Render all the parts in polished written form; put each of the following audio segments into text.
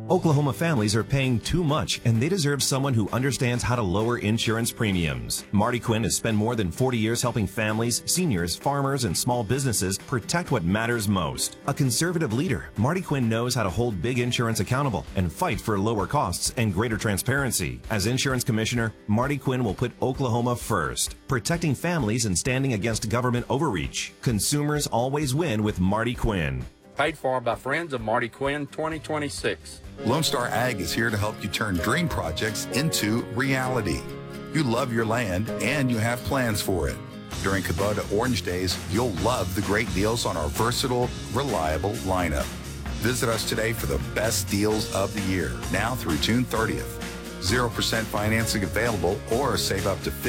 Oklahoma families are paying too much, and they deserve someone who understands how to lower insurance premiums. Marty Quinn has spent more than 40 years helping families, seniors, farmers, and small businesses protect what matters most. A conservative leader, Marty Quinn knows how to hold big insurance accountable and fight for lower costs and greater transparency. As insurance commissioner, Marty Quinn will put Oklahoma first, protecting families and standing against government overreach. Consumers always win with Marty Quinn. Paid for by Friends of Marty Quinn 2026. Lone Star Ag is here to help you turn dream projects into reality. You love your land and you have plans for it. During Kubota Orange Days, you'll love the great deals on our versatile, reliable lineup. Visit us today for the best deals of the year, now through June 30th. 0% financing available, or save up to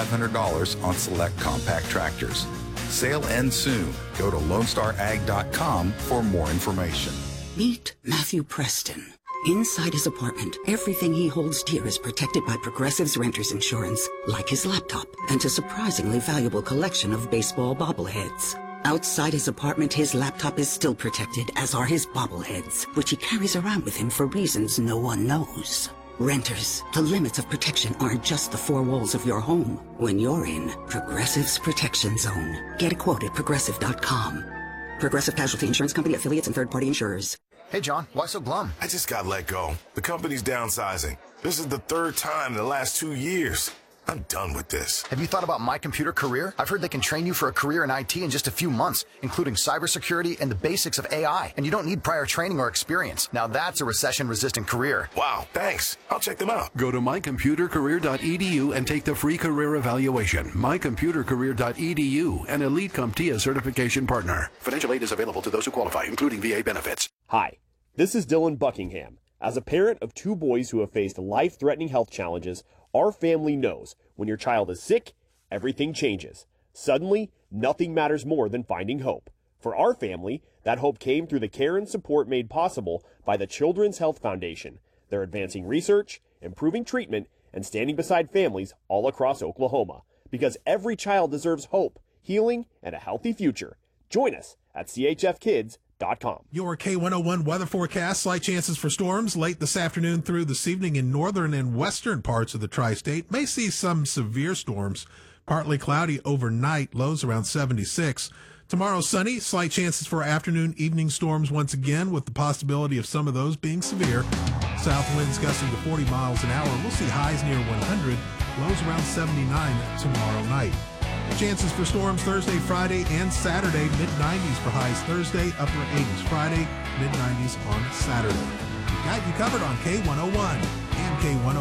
$5,500 on select compact tractors. Sale ends soon. Go to LoneStarAg.com for more information. Meet Matthew Preston. Inside his apartment, everything he holds dear is protected by Progressive's Renter's Insurance, like his laptop and a surprisingly valuable collection of baseball bobbleheads. Outside his apartment, his laptop is still protected, as are his bobbleheads, which he carries around with him for reasons no one knows. Renters, the limits of protection aren't just the four walls of your home. When you're in Progressive's Protection Zone, get a quote at Progressive.com. Progressive Casualty Insurance Company, affiliates, and third-party insurers. Hey, John, why so glum? I just got let go. The company's downsizing. This is the third time in the last 2 years. I'm done with this. Have you thought about My Computer Career? I've heard they can train you for a career in IT in just a few months, including cybersecurity and the basics of AI. And you don't need prior training or experience. Now that's a recession-resistant career. Wow, thanks. I'll check them out. Go to mycomputercareer.edu and take the free career evaluation. mycomputercareer.edu, an Elite CompTIA certification partner. Financial aid is available to those who qualify, including VA benefits. Hi, this is Dylan Buckingham. As a parent of 2 boys who have faced life-threatening health challenges, our family knows when your child is sick, everything changes. Suddenly, nothing matters more than finding hope. For our family, that hope came through the care and support made possible by the Children's Health Foundation. They're advancing research, improving treatment, and standing beside families all across Oklahoma. Because every child deserves hope, healing, and a healthy future. Join us at chfkids.com. Your K101 weather forecast: slight chances for storms late this afternoon through this evening in northern and western parts of the tri-state. May see some severe storms. Partly cloudy overnight, lows around 76. Tomorrow sunny, slight chances for afternoon, evening storms once again, with the possibility of some of those being severe. South winds gusting to 40 miles an hour. We'll see highs near 100, lows around 79 tomorrow night. Chances for storms Thursday, Friday, and Saturday. Mid-90s for highs Thursday, upper 80s Friday, mid-90s on Saturday. We've got you covered on K101 and K101.